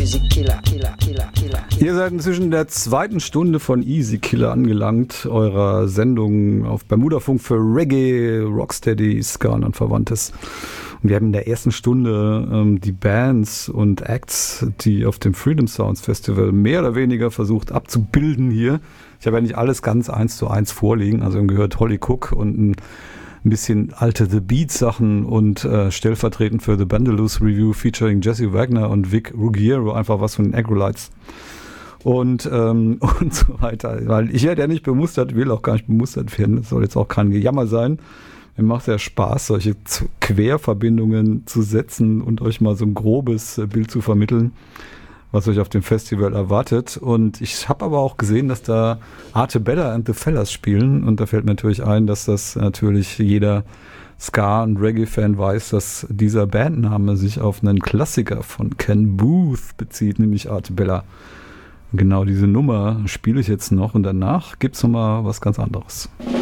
Easy Killer. Ihr seid inzwischen der zweiten Stunde von Easy Killer angelangt, eurer Sendung auf Bermudafunk für Reggae, Rocksteady, Ska und Verwandtes. Und wir haben in der ersten Stunde die Bands und Acts, die auf dem Freedom Sounds Festival mehr oder weniger versucht abzubilden hier. Ich habe ja nicht alles ganz 1:1 vorliegen, also gehört Holly Cook und ein bisschen alte The Beat Sachen und stellvertretend für The Bandaloos Review featuring Jesse Wagner und Vic Ruggiero, einfach was von den Agrolites und so weiter. Weil ich werde ja nicht bemustert, will auch gar nicht bemustert werden, das soll jetzt auch kein Gejammer sein. Mir macht es ja Spaß, solche Querverbindungen zu setzen und euch mal so ein grobes Bild zu vermitteln, was euch auf dem Festival erwartet. Und ich habe aber auch gesehen, dass da Arte Bella and the Fellas spielen. Und da fällt mir natürlich ein, dass das natürlich jeder Ska- und Reggae-Fan weiß, dass dieser Bandname sich auf einen Klassiker von Ken Booth bezieht, nämlich Arte Bella. Und genau diese Nummer spiele ich jetzt noch und danach gibt es nochmal was ganz anderes.